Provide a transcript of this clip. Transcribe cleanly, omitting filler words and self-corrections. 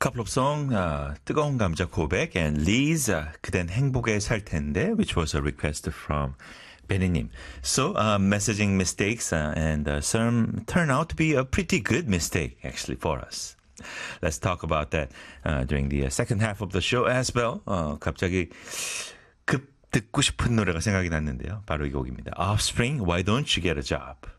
couple of songs, 뜨거운 감자 고백 and Lee's 그댄 행복에 살 텐데, which was a request from Benny님. So, messaging mistakes and some turn out to be a pretty good mistake, actually, for us. Let's talk about that during the second half of the show as well. 갑자기 급 듣고 싶은 노래가 생각이 났는데요. 바로 이 곡입니다. Offspring, Why Don't You Get a Job?